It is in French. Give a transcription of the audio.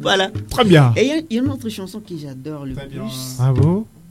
Voilà. Très bien. Et il y a une autre chanson que j'adore le plus. Ah bon?